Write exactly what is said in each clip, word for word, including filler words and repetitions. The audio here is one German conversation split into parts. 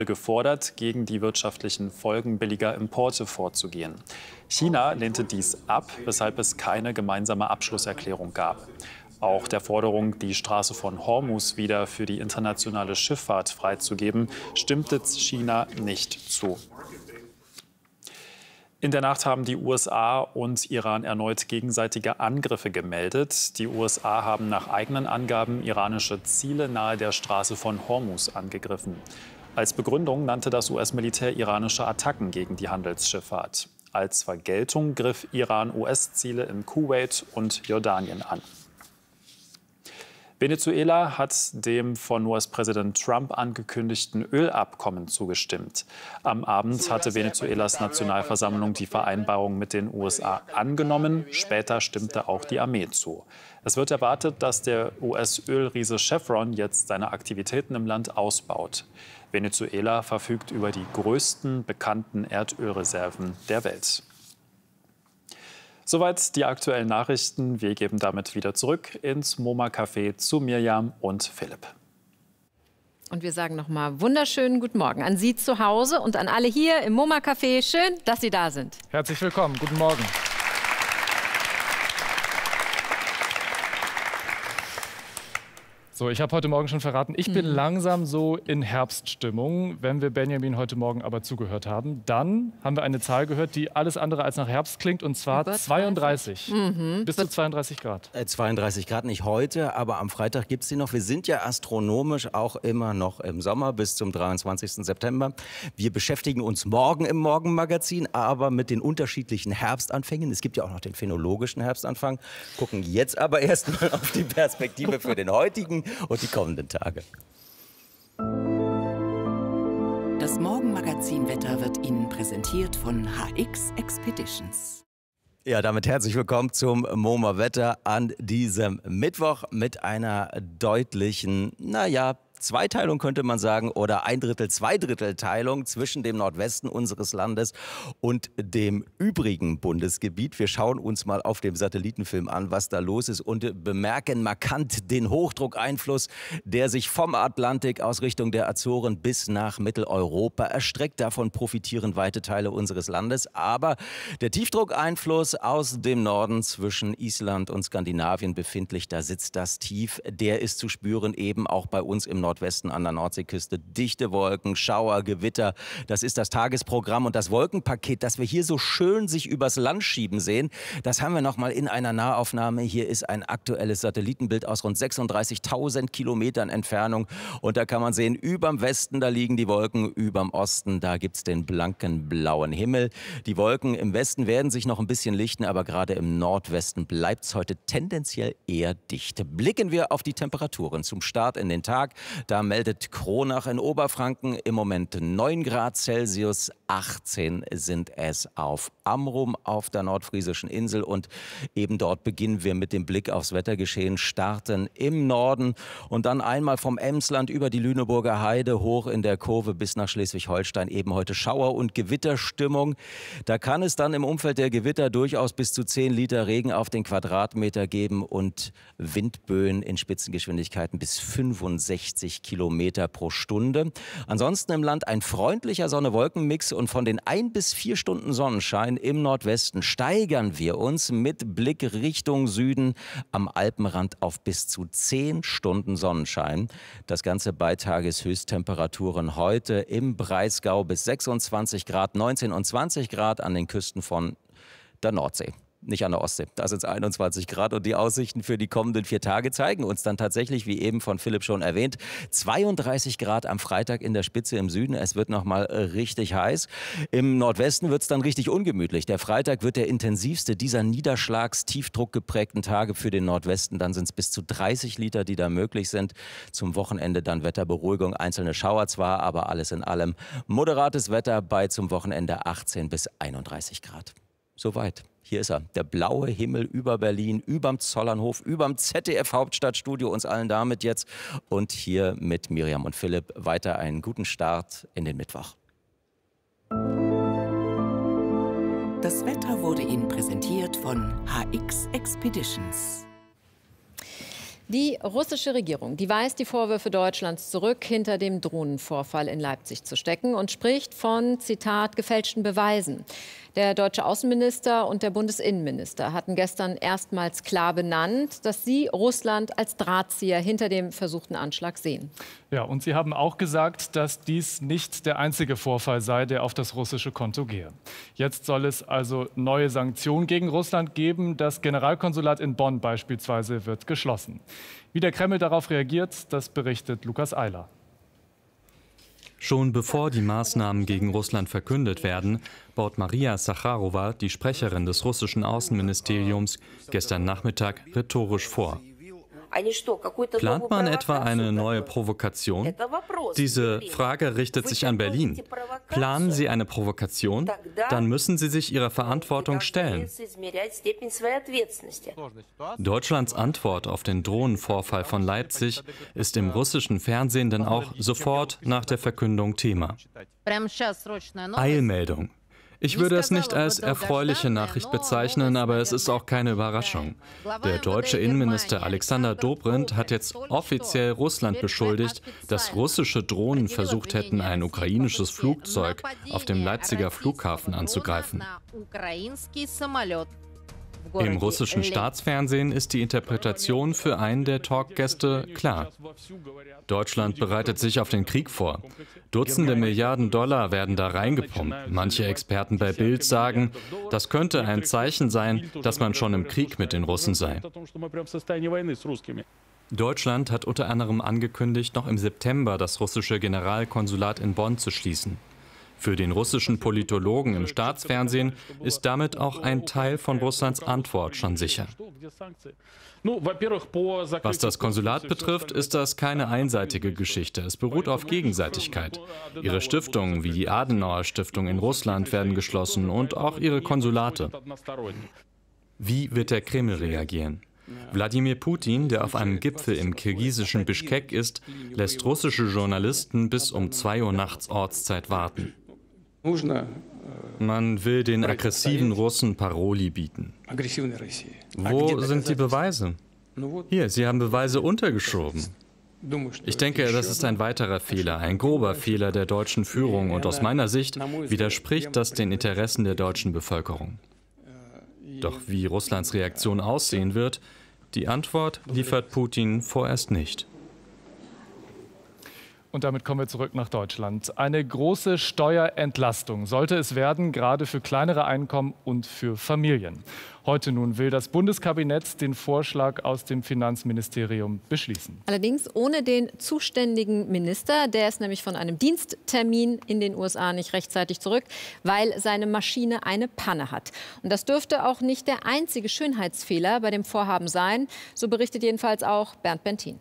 gefordert, gegen die wirtschaftlichen Folgen billiger Importe vorzugehen. China lehnte dies ab, weshalb es keine gemeinsame Abschlusserklärung gab. Auch der Forderung, die Straße von Hormuz wieder für die internationale Schifffahrt freizugeben, stimmte China nicht zu. In der Nacht haben die U S A und Iran erneut gegenseitige Angriffe gemeldet. Die U S A haben nach eigenen Angaben iranische Ziele nahe der Straße von Hormuz angegriffen. Als Begründung nannte das U S-Militär iranische Attacken gegen die Handelsschifffahrt. Als Vergeltung griff Iran U S-Ziele in Kuwait und Jordanien an. Venezuela hat dem von U S-Präsident Trump angekündigten Ölabkommen zugestimmt. Am Abend hatte Venezuelas Nationalversammlung die Vereinbarung mit den U S A angenommen. Später stimmte auch die Armee zu. Es wird erwartet, dass der U S-Ölriese Chevron jetzt seine Aktivitäten im Land ausbaut. Venezuela verfügt über die größten bekannten Erdölreserven der Welt. Soweit die aktuellen Nachrichten. Wir geben damit wieder zurück ins MoMA-Café zu Mirjam und Philipp. Und wir sagen noch mal wunderschönen guten Morgen an Sie zu Hause und an alle hier im MoMA-Café. Schön, dass Sie da sind. Herzlich willkommen. Guten Morgen. So, ich habe heute Morgen schon verraten, ich bin mhm. langsam so in Herbststimmung. Wenn wir Benjamin heute Morgen aber zugehört haben, dann haben wir eine Zahl gehört, die alles andere als nach Herbst klingt, und zwar zweiunddreißig. Mhm. Bis zu zweiunddreißig Grad. Äh, zweiunddreißig Grad nicht heute, aber am Freitag gibt es die noch. Wir sind ja astronomisch auch immer noch im Sommer bis zum dreiundzwanzigsten September. Wir beschäftigen uns morgen im Morgenmagazin, aber mit den unterschiedlichen Herbstanfängen. Es gibt ja auch noch den phänologischen Herbstanfang. Gucken jetzt aber erstmal auf die Perspektive für den heutigen und die kommenden Tage. Das Morgenmagazin-Wetter wird Ihnen präsentiert von H X Expeditions. Ja, damit herzlich willkommen zum MoMA-Wetter an diesem Mittwoch mit einer deutlichen, naja, Zweiteilung könnte man sagen, oder ein Drittel, zwei Drittel Teilung zwischen dem Nordwesten unseres Landes und dem übrigen Bundesgebiet. Wir schauen uns mal auf dem Satellitenfilm an, was da los ist, und bemerken markant den Hochdruckeinfluss, der sich vom Atlantik aus Richtung der Azoren bis nach Mitteleuropa erstreckt. Davon profitieren weite Teile unseres Landes. Aber der Tiefdruckeinfluss aus dem Norden zwischen Island und Skandinavien befindlich, da sitzt das Tief, der ist zu spüren eben auch bei uns im Nordwesten. Nordwesten an der Nordseeküste. Dichte Wolken, Schauer, Gewitter. Das ist das Tagesprogramm, und das Wolkenpaket, das wir hier so schön sich übers Land schieben sehen, das haben wir noch mal in einer Nahaufnahme. Hier ist ein aktuelles Satellitenbild aus rund sechsunddreißigtausend Kilometern Entfernung. Und da kann man sehen, überm Westen, da liegen die Wolken, überm Osten, da gibt es den blanken blauen Himmel. Die Wolken im Westen werden sich noch ein bisschen lichten, aber gerade im Nordwesten bleibt es heute tendenziell eher dicht. Blicken wir auf die Temperaturen zum Start in den Tag. Da meldet Kronach in Oberfranken im Moment neun Grad Celsius, achtzehn sind es auf Amrum auf der nordfriesischen Insel. Und eben dort beginnen wir mit dem Blick aufs Wettergeschehen, starten im Norden und dann einmal vom Emsland über die Lüneburger Heide hoch in der Kurve bis nach Schleswig-Holstein. Eben heute Schauer- und Gewitterstimmung. Da kann es dann im Umfeld der Gewitter durchaus bis zu zehn Liter Regen auf den Quadratmeter geben und Windböen in Spitzengeschwindigkeiten bis fünfundsechzig Kilometer pro Stunde. Ansonsten im Land ein freundlicher Sonne-Wolken-Mix, und von den ein bis vier Stunden Sonnenschein im Nordwesten steigern wir uns mit Blick Richtung Süden am Alpenrand auf bis zu zehn Stunden Sonnenschein. Das Ganze bei Tageshöchsttemperaturen heute im Breisgau bis sechsundzwanzig Grad, neunzehn und zwanzig Grad an den Küsten von der Nordsee. Nicht an der Ostsee, da sind es einundzwanzig Grad, und die Aussichten für die kommenden vier Tage zeigen uns dann tatsächlich, wie eben von Philipp schon erwähnt, zweiunddreißig Grad am Freitag in der Spitze im Süden. Es wird noch mal richtig heiß. Im Nordwesten wird es dann richtig ungemütlich. Der Freitag wird der intensivste dieser Niederschlags-Tiefdruck geprägten Tage für den Nordwesten. Dann sind es bis zu dreißig Liter, die da möglich sind. Zum Wochenende dann Wetterberuhigung, einzelne Schauer zwar, aber alles in allem moderates Wetter bei zum Wochenende achtzehn bis einunddreißig Grad. Soweit. Hier ist er, der blaue Himmel über Berlin, überm Zollernhof, überm Z D F-Hauptstadtstudio, uns allen damit jetzt. Und hier mit Mirjam und Philipp weiter einen guten Start in den Mittwoch. Das Wetter wurde Ihnen präsentiert von H X Expeditions. Die russische Regierung, die weist die Vorwürfe Deutschlands zurück, hinter dem Drohnenvorfall in Leipzig zu stecken und spricht von, Zitat, gefälschten Beweisen. Der deutsche Außenminister und der Bundesinnenminister hatten gestern erstmals klar benannt, dass sie Russland als Drahtzieher hinter dem versuchten Anschlag sehen. Ja, und sie haben auch gesagt, dass dies nicht der einzige Vorfall sei, der auf das russische Konto gehe. Jetzt soll es also neue Sanktionen gegen Russland geben. Das Generalkonsulat in Bonn beispielsweise wird geschlossen. Wie der Kreml darauf reagiert, das berichtet Lukas Eiler. Schon bevor die Maßnahmen gegen Russland verkündet werden, baut Maria Sacharowa, die Sprecherin des russischen Außenministeriums, gestern Nachmittag rhetorisch vor. Plant man etwa eine neue Provokation? Diese Frage richtet sich an Berlin. Planen Sie eine Provokation? Dann müssen Sie sich Ihrer Verantwortung stellen. Deutschlands Antwort auf den Drohnenvorfall von Leipzig ist im russischen Fernsehen dann auch sofort nach der Verkündung Thema. Eilmeldung. Ich würde es nicht als erfreuliche Nachricht bezeichnen, aber es ist auch keine Überraschung. Der deutsche Innenminister Alexander Dobrindt hat jetzt offiziell Russland beschuldigt, dass russische Drohnen versucht hätten, ein ukrainisches Flugzeug auf dem Leipziger Flughafen anzugreifen. Im russischen Staatsfernsehen ist die Interpretation für einen der Talkgäste klar. Deutschland bereitet sich auf den Krieg vor. Dutzende Milliarden Dollar werden da reingepumpt. Manche Experten bei Bild sagen, das könnte ein Zeichen sein, dass man schon im Krieg mit den Russen sei. Deutschland hat unter anderem angekündigt, noch im September das russische Generalkonsulat in Bonn zu schließen. Für den russischen Politologen im Staatsfernsehen ist damit auch ein Teil von Russlands Antwort schon sicher. Was das Konsulat betrifft, ist das keine einseitige Geschichte. Es beruht auf Gegenseitigkeit. Ihre Stiftungen wie die Adenauer-Stiftung in Russland werden geschlossen und auch ihre Konsulate. Wie wird der Kreml reagieren? Wladimir Putin, der auf einem Gipfel im kirgisischen Bischkek ist, lässt russische Journalisten bis um zwei Uhr nachts Ortszeit warten. Man will den aggressiven Russen Paroli bieten. Wo sind die Beweise? Hier, Sie haben Beweise untergeschoben. Ich denke, das ist ein weiterer Fehler, ein grober Fehler der deutschen Führung und aus meiner Sicht widerspricht das den Interessen der deutschen Bevölkerung. Doch wie Russlands Reaktion aussehen wird, die Antwort liefert Putin vorerst nicht. Und damit kommen wir zurück nach Deutschland. Eine große Steuerentlastung sollte es werden, gerade für kleinere Einkommen und für Familien. Heute nun will das Bundeskabinett den Vorschlag aus dem Finanzministerium beschließen. Allerdings ohne den zuständigen Minister. Der ist nämlich von einem Diensttermin in den U S A nicht rechtzeitig zurück, weil seine Maschine eine Panne hat. Und das dürfte auch nicht der einzige Schönheitsfehler bei dem Vorhaben sein. So berichtet jedenfalls auch Bernd Bentin.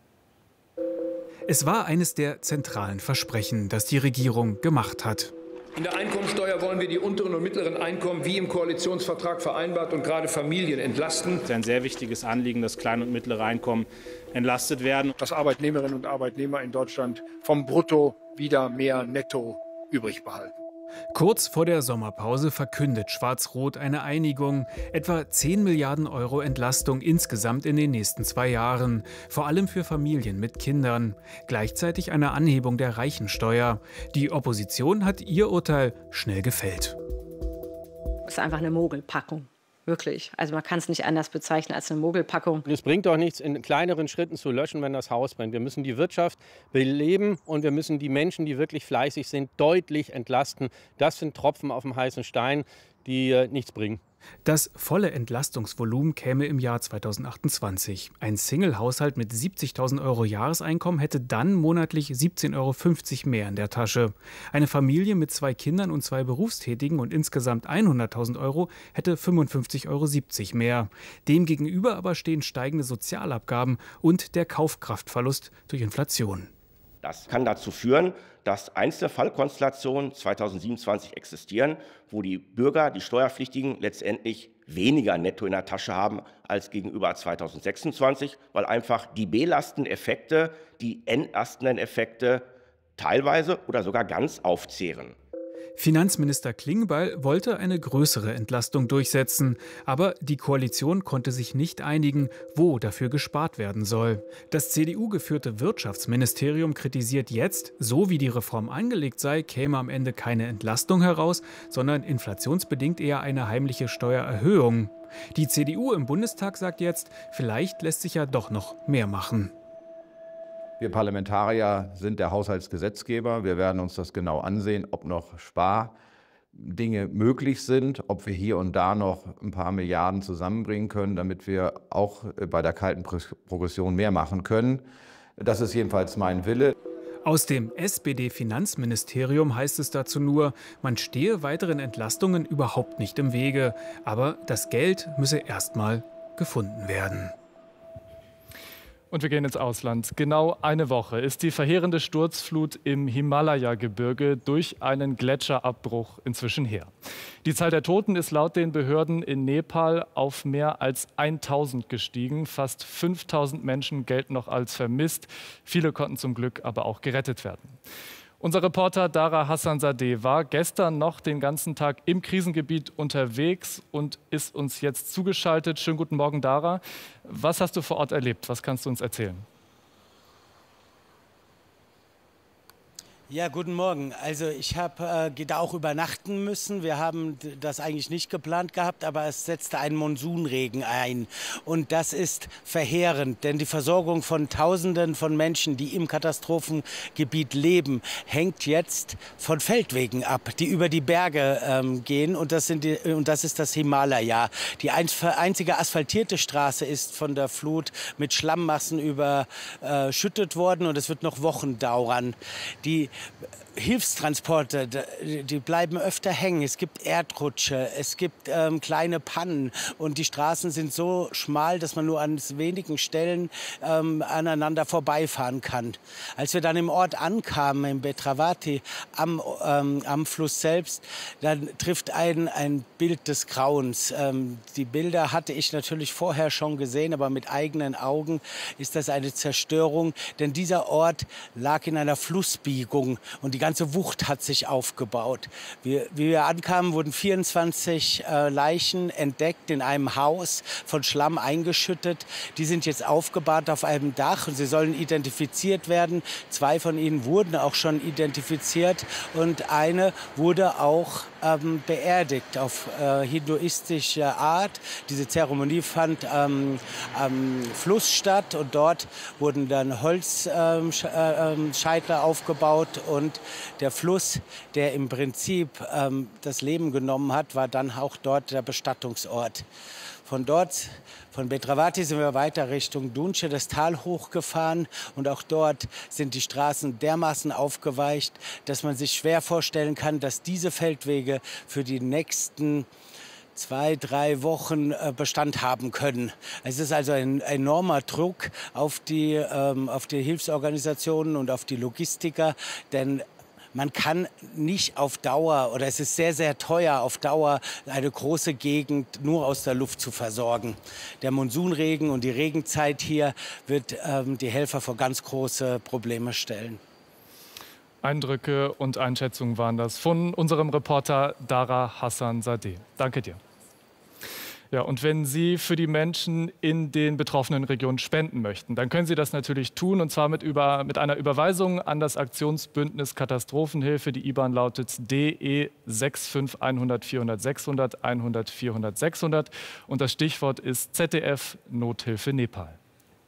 Es war eines der zentralen Versprechen, das die Regierung gemacht hat. In der Einkommensteuer wollen wir die unteren und mittleren Einkommen wie im Koalitionsvertrag vereinbart und gerade Familien entlasten. Es ist ein sehr wichtiges Anliegen, dass kleine und mittlere Einkommen entlastet werden. Dass Arbeitnehmerinnen und Arbeitnehmer in Deutschland vom Brutto wieder mehr Netto übrig behalten. Kurz vor der Sommerpause verkündet Schwarz-Rot eine Einigung. Etwa zehn Milliarden Euro Entlastung insgesamt in den nächsten zwei Jahren. Vor allem für Familien mit Kindern. Gleichzeitig eine Anhebung der Reichensteuer. Die Opposition hat ihr Urteil schnell gefällt. Das ist einfach eine Mogelpackung. Wirklich. Also man kann es nicht anders bezeichnen als eine Mogelpackung. Es bringt doch nichts, in kleineren Schritten zu löschen, wenn das Haus brennt. Wir müssen die Wirtschaft beleben und wir müssen die Menschen, die wirklich fleißig sind, deutlich entlasten. Das sind Tropfen auf dem heißen Stein, die äh, nichts bringen. Das volle Entlastungsvolumen käme im Jahr zweitausendachtundzwanzig. Ein Single-Haushalt mit siebzigtausend Euro Jahreseinkommen hätte dann monatlich siebzehn Euro fünfzig mehr in der Tasche. Eine Familie mit zwei Kindern und zwei Berufstätigen und insgesamt hunderttausend Euro hätte fünfundfünfzig Euro siebzig mehr. Demgegenüber aber stehen steigende Sozialabgaben und der Kaufkraftverlust durch Inflation. Das kann dazu führen, dass Einzelfallkonstellationen zweitausendsiebenundzwanzig existieren, wo die Bürger, die Steuerpflichtigen, letztendlich weniger netto in der Tasche haben als gegenüber zweitausendsechsundzwanzig, weil einfach die belastenden Effekte, die entlastenden Effekte teilweise oder sogar ganz aufzehren. Finanzminister Klingbeil wollte eine größere Entlastung durchsetzen, aber die Koalition konnte sich nicht einigen, wo dafür gespart werden soll. Das C D U-geführte Wirtschaftsministerium kritisiert jetzt, so wie die Reform angelegt sei, käme am Ende keine Entlastung heraus, sondern inflationsbedingt eher eine heimliche Steuererhöhung. Die C D U im Bundestag sagt jetzt, vielleicht lässt sich ja doch noch mehr machen. Wir Parlamentarier sind der Haushaltsgesetzgeber. Wir werden uns das genau ansehen, ob noch Spardinge möglich sind, ob wir hier und da noch ein paar Milliarden zusammenbringen können, damit wir auch bei der kalten Progression mehr machen können. Das ist jedenfalls mein Wille. Aus dem S P D-Finanzministerium heißt es dazu nur, man stehe weiteren Entlastungen überhaupt nicht im Wege. Aber das Geld müsse erst mal gefunden werden. Und wir gehen ins Ausland. Genau eine Woche ist die verheerende Sturzflut im Himalaya-Gebirge durch einen Gletscherabbruch inzwischen her. Die Zahl der Toten ist laut den Behörden in Nepal auf mehr als tausend gestiegen. Fast fünftausend Menschen gelten noch als vermisst. Viele konnten zum Glück aber auch gerettet werden. Unser Reporter Dara Hassanzadeh war gestern noch den ganzen Tag im Krisengebiet unterwegs und ist uns jetzt zugeschaltet. Schönen guten Morgen, Dara. Was hast du vor Ort erlebt? Was kannst du uns erzählen? Ja, guten Morgen. Also ich habe äh, da auch übernachten müssen. Wir haben das eigentlich nicht geplant gehabt, aber es setzte ein Monsunregen ein. Und das ist verheerend, denn die Versorgung von Tausenden von Menschen, die im Katastrophengebiet leben, hängt jetzt von Feldwegen ab, die über die Berge ähm, gehen. Und das, sind die, und das ist das Himalaya. Die einzige asphaltierte Straße ist von der Flut mit Schlammmassen überschüttet worden und es wird noch Wochen dauern. Die Hilfstransporte, die bleiben öfter hängen. Es gibt Erdrutsche, es gibt ähm, kleine Pannen und die Straßen sind so schmal, dass man nur an wenigen Stellen ähm, aneinander vorbeifahren kann. Als wir dann im Ort ankamen, in Betravati, am, ähm, am Fluss selbst, dann trifft einen ein Bild des Grauens. Ähm, die Bilder hatte ich natürlich vorher schon gesehen, aber mit eigenen Augen ist das eine Zerstörung, denn dieser Ort lag in einer Flussbiegung und die ganze Wucht hat sich aufgebaut. Wir, wie wir ankamen, wurden vierundzwanzig äh, Leichen entdeckt in einem Haus, von Schlamm eingeschüttet. Die sind jetzt aufgebahrt auf einem Dach und sie sollen identifiziert werden. Zwei von ihnen wurden auch schon identifiziert und eine wurde auch ähm, beerdigt auf äh, hinduistische Art. Diese Zeremonie fand ähm, am Fluss statt und dort wurden dann Holzscheitler ähm, aufgebaut und der Fluss, der im Prinzip ähm, das Leben genommen hat, war dann auch dort der Bestattungsort. Von dort, von Betravati, sind wir weiter Richtung Dunce, das Tal hochgefahren. Und auch dort sind die Straßen dermaßen aufgeweicht, dass man sich schwer vorstellen kann, dass diese Feldwege für die nächsten zwei, drei Wochen Bestand haben können. Es ist also ein enormer Druck auf die, ähm, auf die Hilfsorganisationen und auf die Logistiker, denn man kann nicht auf Dauer, oder es ist sehr, sehr teuer, auf Dauer eine große Gegend nur aus der Luft zu versorgen. Der Monsunregen und die Regenzeit hier wird ähm, die Helfer vor ganz große Probleme stellen. Eindrücke und Einschätzungen waren das von unserem Reporter Dara Hassanzadeh. Danke dir. Ja, und wenn Sie für die Menschen in den betroffenen Regionen spenden möchten, dann können Sie das natürlich tun, und zwar mit, über, mit einer Überweisung an das Aktionsbündnis Katastrophenhilfe. Die I B A N lautet D E sechs fünf hundert, vierhundert, sechshundert, hundert, vierhundert, sechshundert und das Stichwort ist Z D F Nothilfe Nepal.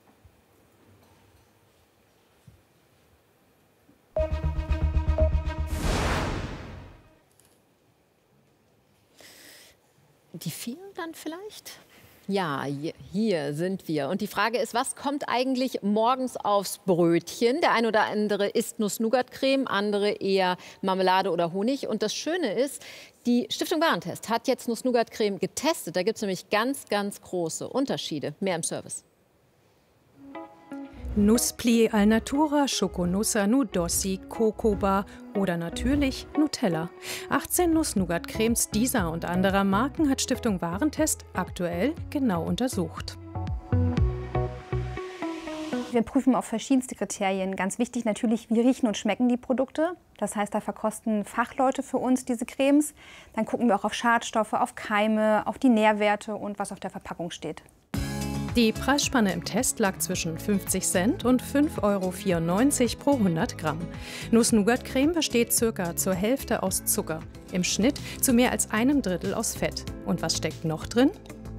Die vier dann vielleicht? Ja, hier sind wir. Und die Frage ist, was kommt eigentlich morgens aufs Brötchen? Der eine oder andere isst Nuss-Nougat-Creme, andere eher Marmelade oder Honig. Und das Schöne ist, die Stiftung Warentest hat jetzt Nuss-Nougat-Creme getestet. Da gibt es nämlich ganz, ganz große Unterschiede. Mehr im Service. Nusspli al natura, Schokonussa, Nudossi, Cocoba oder natürlich Nutella. achtzehn Nuss-Nougat-Cremes dieser und anderer Marken hat Stiftung Warentest aktuell genau untersucht. wir prüfen auf verschiedenste Kriterien. Ganz wichtig natürlich, wie riechen und schmecken die Produkte. Das heißt, da verkosten Fachleute für uns diese Cremes. Dann gucken wir auch auf Schadstoffe, auf Keime, auf die Nährwerte und was auf der Verpackung steht. Die Preisspanne im Test lag zwischen fünfzig Cent und fünf Euro vierundneunzig pro hundert Gramm. Nuss-Nougat-Creme besteht circa zur Hälfte aus Zucker. Im Schnitt zu mehr als einem Drittel aus Fett. Und was steckt noch drin?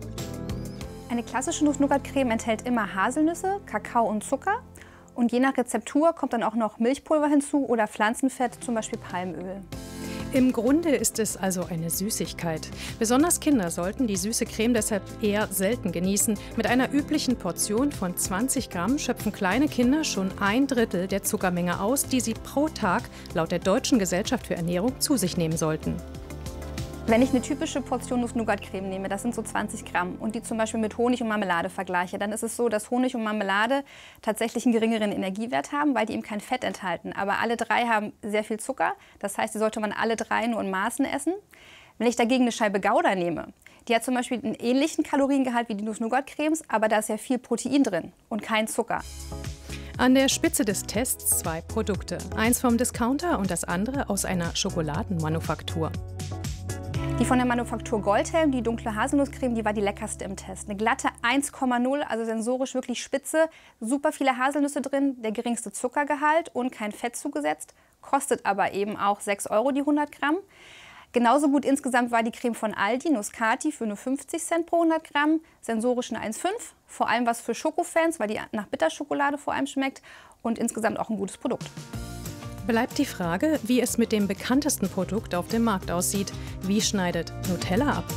Eine klassische Nuss-Nougat-Creme enthält immer Haselnüsse, Kakao und Zucker. Und je nach Rezeptur kommt dann auch noch Milchpulver hinzu oder Pflanzenfett, zum Beispiel Palmöl. Im Grunde ist es also eine Süßigkeit. Besonders Kinder sollten die süße Creme deshalb eher selten genießen. Mit einer üblichen Portion von zwanzig Gramm schöpfen kleine Kinder schon ein Drittel der Zuckermenge aus, die sie pro Tag laut der Deutschen Gesellschaft für Ernährung zu sich nehmen sollten. Wenn ich eine typische Portion Nuss-Nougat-Creme nehme, das sind so zwanzig Gramm, und die zum Beispiel mit Honig und Marmelade vergleiche, dann ist es so, dass Honig und Marmelade tatsächlich einen geringeren Energiewert haben, weil die eben kein Fett enthalten. Aber alle drei haben sehr viel Zucker, das heißt, die sollte man alle drei nur in Maßen essen. Wenn ich dagegen eine Scheibe Gouda nehme, die hat zum Beispiel einen ähnlichen Kaloriengehalt wie die Nuss-Nougat-Cremes, aber da ist ja viel Protein drin und kein Zucker. An der Spitze des Tests zwei Produkte, eins vom Discounter und das andere aus einer Schokoladenmanufaktur. Die von der Manufaktur Goldhelm, die dunkle Haselnusscreme, die war die leckerste im Test. Eine glatte eins Komma null, also sensorisch wirklich spitze, super viele Haselnüsse drin, der geringste Zuckergehalt und kein Fett zugesetzt, kostet aber eben auch sechs Euro die hundert Gramm. Genauso gut insgesamt war die Creme von Aldi, Nuscati, für nur fünfzig Cent pro hundert Gramm, sensorisch eine eins Komma fünf, vor allem was für Schokofans, weil die nach Bitterschokolade vor allem schmeckt, und insgesamt auch ein gutes Produkt. Bleibt die Frage, wie es mit dem bekanntesten Produkt auf dem Markt aussieht. Wie schneidet Nutella ab?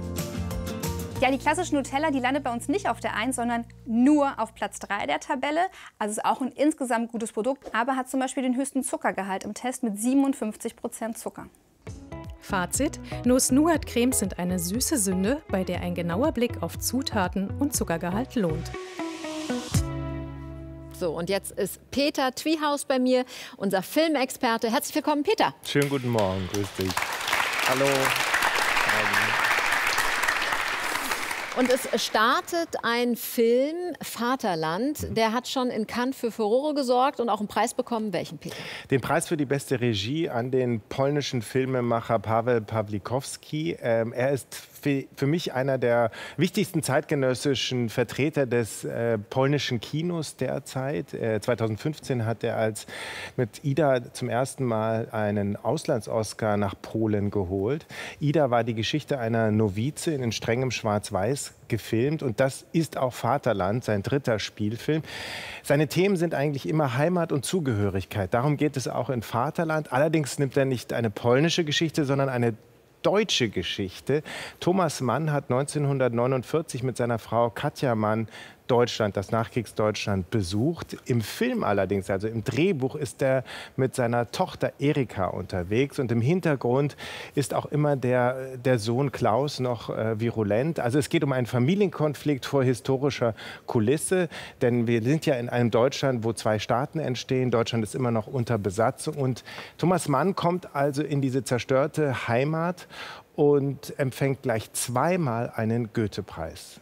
Ja, die klassische Nutella, die landet bei uns nicht auf der eins, sondern nur auf Platz drei der Tabelle. Also ist auch ein insgesamt gutes Produkt, aber hat zum Beispiel den höchsten Zuckergehalt im Test mit siebenundfünfzig Prozent Zucker. Fazit: Nuss-Nougat-Cremes sind eine süße Sünde, bei der ein genauer Blick auf Zutaten und Zuckergehalt lohnt. So, und jetzt ist Peter Twiehaus bei mir, unser Filmexperte. Herzlich willkommen, Peter. Schönen guten Morgen, grüß dich. Hallo. Und es startet ein Film, Vaterland. Der hat schon in Cannes für Furore gesorgt und auch einen Preis bekommen. Welchen, Peter? Den Preis für die beste Regie an den polnischen Filmemacher Paweł Pawlikowski. Ähm, er ist für, für mich einer der wichtigsten zeitgenössischen Vertreter des äh, polnischen Kinos derzeit. Äh, zweitausendfünfzehn hat er als mit Ida zum ersten Mal einen Auslands-Oscar nach Polen geholt. Ida war die Geschichte einer Novizin in strengem Schwarz-Weiß gefilmt, und das ist auch Vaterland, sein dritter Spielfilm. Seine Themen sind eigentlich immer Heimat und Zugehörigkeit. Darum geht es auch in Vaterland. Allerdings nimmt er nicht eine polnische Geschichte, sondern eine deutsche Geschichte. Thomas Mann hat neunzehnhundertneunundvierzig mit seiner Frau Katja Mann Deutschland, das Nachkriegsdeutschland, besucht. Im Film allerdings, also im Drehbuch, ist er mit seiner Tochter Erika unterwegs, und im Hintergrund ist auch immer der, der Sohn Klaus noch äh, virulent. Also es geht um einen Familienkonflikt vor historischer Kulisse, denn wir sind ja in einem Deutschland, wo zwei Staaten entstehen. Deutschland ist immer noch unter Besatzung, und Thomas Mann kommt also in diese zerstörte Heimat und empfängt gleich zweimal einen Goethe-Preis.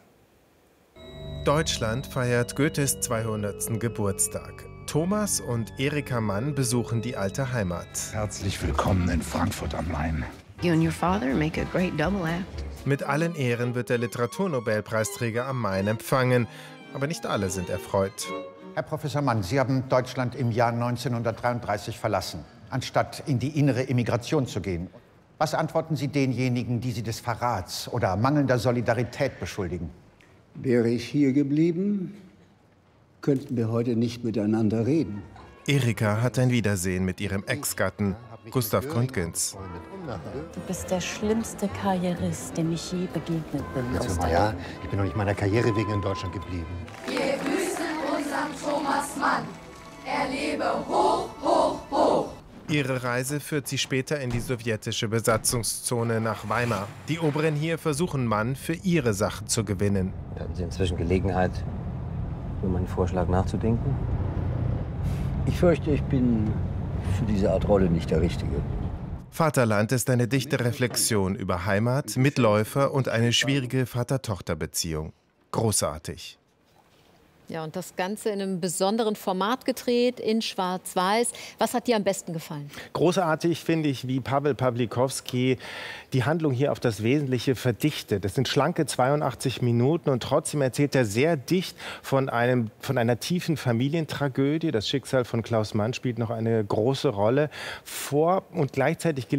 Deutschland feiert Goethes zweihundertsten Geburtstag. Thomas und Erika Mann besuchen die alte Heimat. Herzlich willkommen in Frankfurt am Main. You and your father make a great double act. Mit allen Ehren wird der Literaturnobelpreisträger am Main empfangen. Aber nicht alle sind erfreut. Herr Professor Mann, Sie haben Deutschland im Jahr neunzehnhundertdreiunddreißig verlassen, anstatt in die innere Emigration zu gehen. Was antworten Sie denjenigen, die Sie des Verrats oder mangelnder Solidarität beschuldigen? Wäre ich hier geblieben, könnten wir heute nicht miteinander reden. Erika hat ein Wiedersehen mit ihrem Ex-Gatten, Gustav Gründgens. Du bist der schlimmste Karrierist, dem ich je begegnet bin. Also, ja, ich bin noch nicht meiner Karriere wegen in Deutschland geblieben. Wir grüßen unseren Thomas Mann. Er lebe hoch, hoch, hoch. Ihre Reise führt sie später in die sowjetische Besatzungszone nach Weimar. Die Oberen hier versuchen Mann für ihre Sache zu gewinnen. Hatten Sie inzwischen Gelegenheit, über meinen Vorschlag nachzudenken? Ich fürchte, ich bin für diese Art Rolle nicht der Richtige. Vaterland ist eine dichte Reflexion über Heimat, Mitläufer und eine schwierige Vater-Tochter-Beziehung. Großartig. Ja, und das Ganze in einem besonderen Format gedreht, in Schwarz-Weiß. Was hat dir am besten gefallen? Großartig finde ich, wie Paweł Pawlikowski die Handlung hier auf das Wesentliche verdichtet. Das sind schlanke zweiundachtzig Minuten und trotzdem erzählt er sehr dicht von, einem, von einer tiefen Familientragödie. Das Schicksal von Klaus Mann spielt noch eine große Rolle. Vor und gleichzeitig